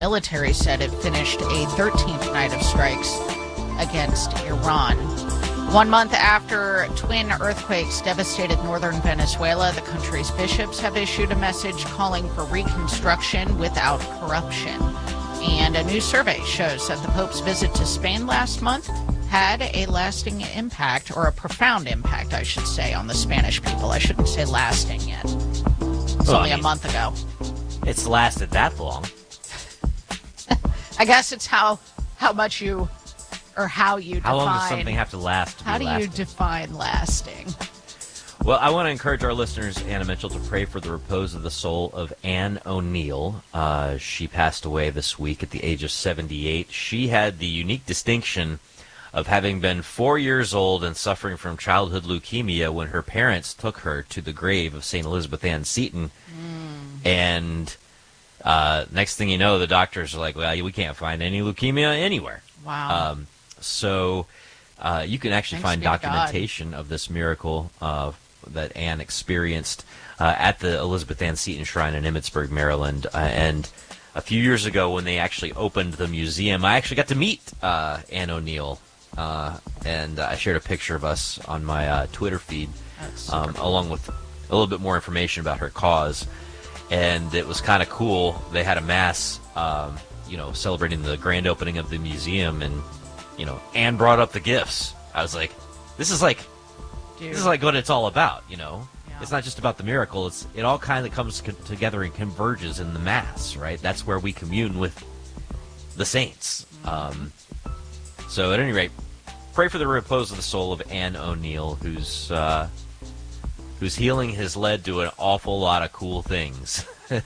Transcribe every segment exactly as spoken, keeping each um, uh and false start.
Military said it finished a thirteenth night of strikes against Iran. One month after twin earthquakes devastated northern Venezuela, the country's bishops have issued a message calling for reconstruction without corruption. And a new survey shows that the Pope's visit to Spain last month had a lasting impact, or a profound impact, I should say, on the Spanish people. I shouldn't say lasting yet. It's well, only I mean, a month ago. It's lasted that long. I guess it's how how much you, or how you define. How long does something have to last to How be do lasting? you define lasting? Well, I want to encourage our listeners, Anna Mitchell, to pray for the repose of the soul of Anne O'Neill. Uh, she passed away this week at the age of seventy-eight. She had the unique distinction of having been four years old and suffering from childhood leukemia when her parents took her to the grave of Saint Elizabeth Ann Seton. Mm. And uh, next thing you know, the doctors are like, well, we can't find any leukemia anywhere. Wow. Um, so uh, you can actually Thanks find be to documentation God. of this miracle uh, that Anne experienced uh, at the Elizabeth Ann Seton Shrine in Emmitsburg, Maryland. Uh, and a few years ago when they actually opened the museum, I actually got to meet uh, Anne O'Neill. Uh, and uh, I shared a picture of us on my uh, Twitter feed, um, cool. along with a little bit more information about her cause. And it was kind of cool. They had a mass, um, you know, celebrating the grand opening of the museum, and you know, Anne brought up the gifts. I was like, this is like, Dude. this is like what it's all about, you know. Yeah. It's not just about the miracle. It's it all kind of comes co- together and converges in the mass, right? That's where we commune with the saints. Mm-hmm. Um, so at any rate, pray for the repose of the soul of Anne O'Neill, who's uh, whose healing has led to an awful lot of cool things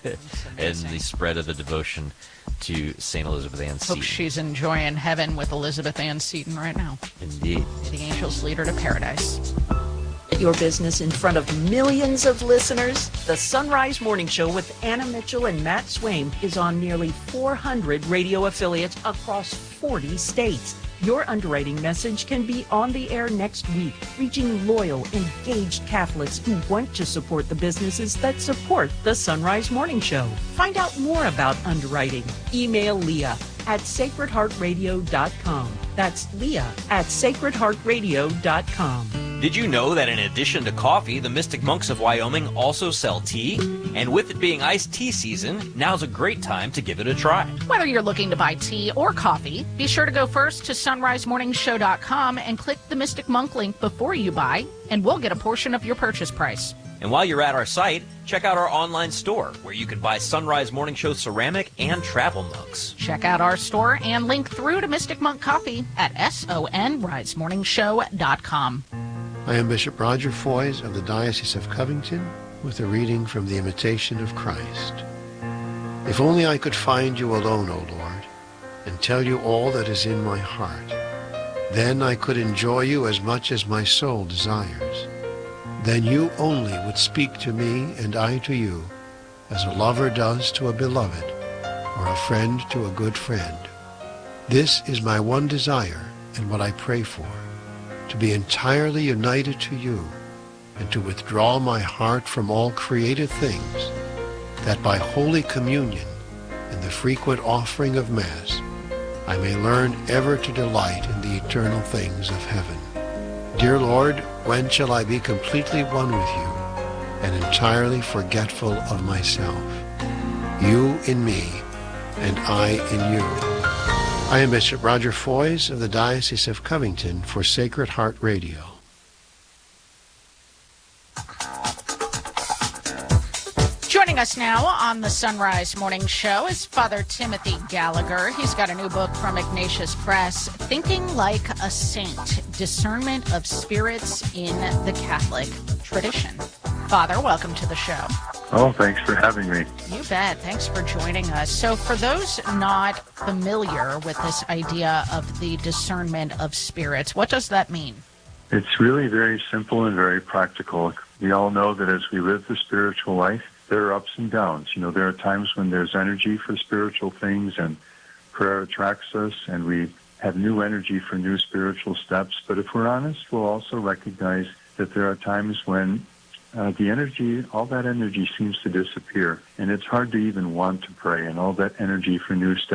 and the spread of the devotion to Saint Elizabeth Ann Seton. Hope she's enjoying heaven with Elizabeth Ann Seton right now. Indeed. May the angels lead her to paradise. Your business in front of millions of listeners? The Sunrise Morning Show with Anna Mitchell and Matt Swaim is on nearly four hundred radio affiliates across forty states. Your underwriting message can be on the air next week, reaching loyal, engaged Catholics who want to support the businesses that support the Sunrise Morning Show. Find out more about underwriting. Email Leah at sacred heart radio dot com. That's Leah at sacred heart radio dot com. Did you know that in addition to coffee, the Mystic Monks of Wyoming also sell tea? And with it being iced tea season, now's a great time to give it a try. Whether you're looking to buy tea or coffee, be sure to go first to sunrise morning show dot com and click the Mystic Monk link before you buy, and we'll get a portion of your purchase price. And while you're at our site, check out our online store, where you can buy Sunrise Morning Show ceramic and travel mugs. Check out our store and link through to Mystic Monk Coffee at sunrise morning show dot com. I am Bishop Roger Foys of the Diocese of Covington with a reading from the Imitation of Christ. If only I could find you alone, O Lord, and tell you all that is in my heart. Then I could enjoy you as much as my soul desires. Then you only would speak to me and I to you, as a lover does to a beloved, or a friend to a good friend. This is my one desire and what I pray for, to be entirely united to you, and to withdraw my heart from all created things, that by Holy Communion and the frequent offering of Mass, I may learn ever to delight in the eternal things of heaven. Dear Lord, when shall I be completely one with you and entirely forgetful of myself? You in me, and I in you. I am Bishop Roger Foys of the Diocese of Covington for Sacred Heart Radio. Joining us now on the Sunrise Morning Show is Father Timothy Gallagher. He's got a new book from Ignatius Press, Thinking Like a Saint, Discernment of Spirits in the Catholic Tradition. Father, welcome to the show. Oh, thanks for having me. You bet. Thanks for joining us. So for those not familiar with this idea of the discernment of spirits, what does that mean? It's really very simple and very practical. We all know that as we live the spiritual life, there are ups and downs. You know, there are times when there's energy for spiritual things and prayer attracts us and we have new energy for new spiritual steps. But if we're honest, we'll also recognize that there are times when uh, the energy, all that energy seems to disappear. And it's hard to even want to pray. And all that energy for new stuff